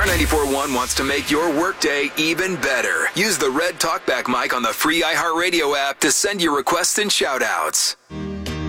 K94.1 wants to make your workday even better. Use the red talkback mic on the free iHeartRadio app to send your requests and shout-outs.